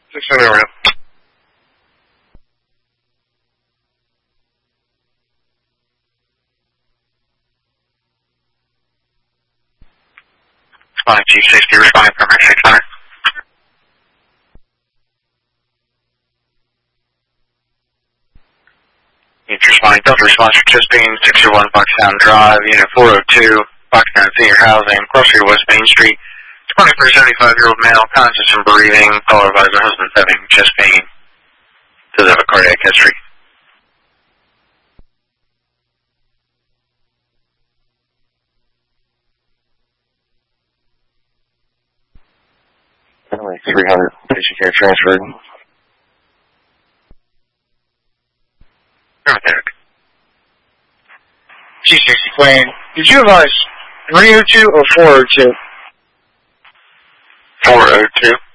600 over. G60, responding from 600. Unit responding, Delta response for Chesapeake, 601 Bucktown Drive, Unit 402, Bucktown Senior Housing, close to West Main Street. 24, 75-year-old male, conscious and breathing, caller advisor, husband having chest pain. Does have a cardiac history. Anyway, 300, patient care transferred. G60 Queen, did you advise 302 or 402? 402.